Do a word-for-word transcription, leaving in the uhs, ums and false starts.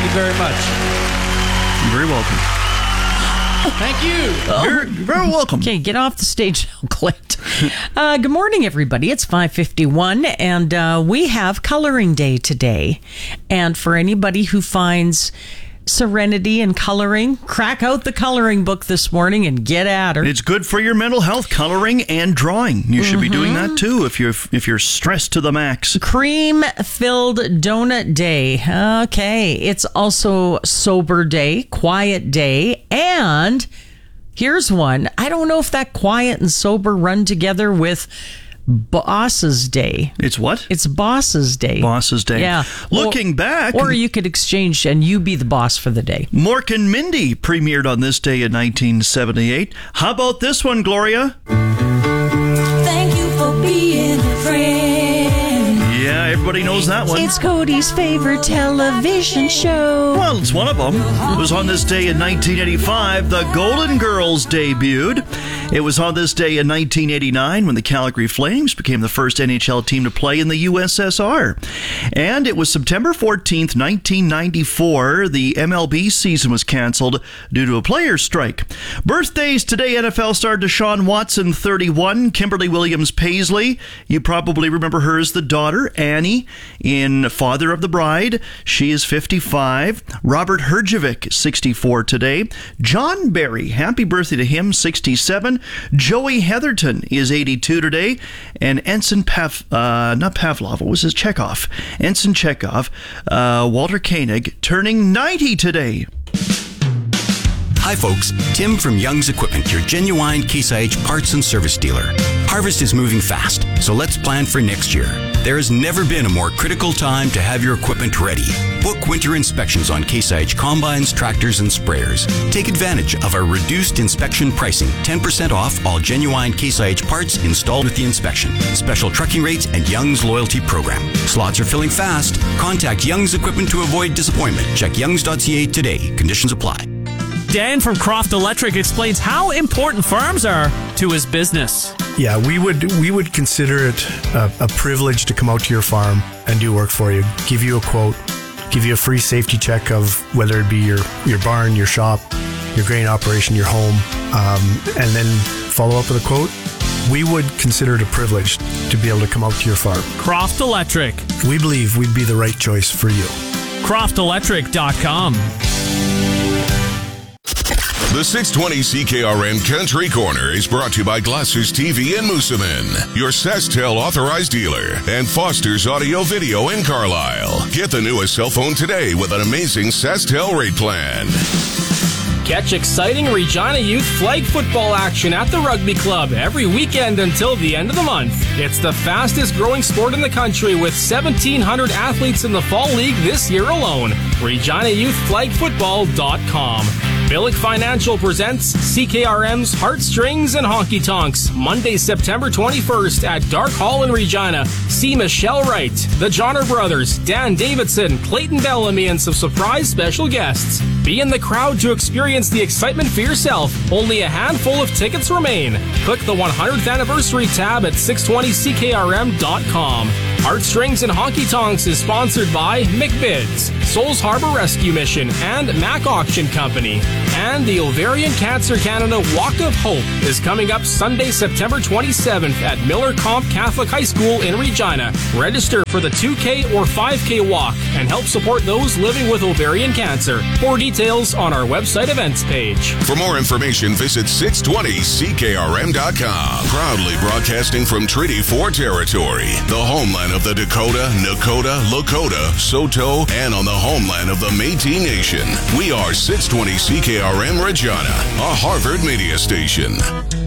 you very much. You're very welcome. Thank you. Oh. You're very welcome. Okay, get off the stage now, Clint. Uh, good morning, everybody. It's five fifty-one, and uh, we have Coloring Day today. And for anybody who finds serenity in coloring, crack out the coloring book this morning and get at her. It's good for your mental health, coloring and drawing. You should mm-hmm. be doing that too if you're if you're stressed to the max. Cream-filled donut day. Okay, it's also sober day, quiet day, and here's one. I don't know if that quiet and sober run together with Boss's Day. It's what? It's Boss's Day. Boss's Day. Yeah. Looking or, back. Or you could exchange and you be the boss for the day. Mork and Mindy premiered on this day in nineteen seventy-eight. How about this one, Gloria? Thank you for being a friend. Yeah, everybody knows that one. It's Cody's favorite television show. Well, it's one of them. It was on this day in nineteen eighty-five, the Golden Girls debuted. It was on this day in nineteen eighty-nine when the Calgary Flames became the first N H L team to play in the U S S R. And it was September fourteenth, nineteen ninety-four. The M L B season was canceled due to a players' strike. Birthdays today: N F L star Deshaun Watson, thirty-one. Kimberly Williams Paisley, you probably remember her as the daughter, Annie, in Father of the Bride. She is fifty-five. Robert Herjavec, sixty-four today. John Barry, happy birthday to him, sixty-seven. Joey Heatherton is eighty-two today. And Ensign Pav, uh, not Pavlov, what was his? Chekhov. Ensign Chekhov, uh, Walter Koenig, turning ninety today. Hi folks, Tim from Young's Equipment, your genuine Case I H parts and service dealer. Harvest is moving fast, so let's plan for next year. There has never been a more critical time to have your equipment ready. Book winter inspections on Case I H combines, tractors, and sprayers. Take advantage of our reduced inspection pricing, ten percent off all genuine Case I H parts installed with the inspection, special trucking rates, and Young's loyalty program. Slots are filling fast. Contact Young's Equipment to avoid disappointment. Check youngs dot c a today. Conditions apply. Dan from Croft Electric explains how important farms are to his business. Yeah, we would we would consider it a, a privilege to come out to your farm and do work for you. Give you a quote, give you a free safety check of whether it be your, your barn, your shop, your grain operation, your home, um, and then follow up with a quote. We would consider it a privilege to be able to come out to your farm. Croft Electric. We believe we'd be the right choice for you. croft electric dot com. The six twenty C K R M Country Corner is brought to you by Glasser's T V in Moosomin, your SaskTel authorized dealer, and Foster's Audio Video in Carlisle. Get the newest cell phone today with an amazing SaskTel rate plan. Catch exciting Regina Youth flag football action at the Rugby Club every weekend until the end of the month. It's the fastest growing sport in the country with seventeen hundred athletes in the fall league this year alone. Regina Youth Flag Football dot com. Billick Financial presents C K R M's Heartstrings and Honky Tonks, Monday, September twenty-first at Dark Hall in Regina. See Michelle Wright, the Johnner Brothers, Dan Davidson, Clayton Bellamy, and some surprise special guests. Be in the crowd to experience the excitement for yourself. Only a handful of tickets remain. Click the one hundredth anniversary tab at six twenty C K R M dot com. Heartstrings and Honky Tonks is sponsored by McBids, Souls Harbor Rescue Mission, and Mac Auction Company. And the Ovarian Cancer Canada Walk of Hope is coming up Sunday, September twenty-seventh at Miller Comp Catholic High School in Regina. Register for the two K or five K walk and help support those living with ovarian cancer. More details on our website events page. For more information, visit six twenty C K R M dot com. Proudly broadcasting from Treaty four territory, the homeland of the Dakota, Nakota, Lakota, Saulteaux, and on the homeland of the Métis Nation. We are six twenty C K R M Regina, a Harvard media station.